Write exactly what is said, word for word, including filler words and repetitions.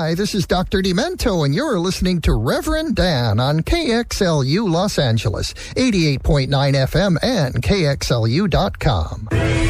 Hi, this is Doctor Demento, and you're listening to Reverend Dan on K X L U Los Angeles, eighty-eight point nine F M and K X L U dot com.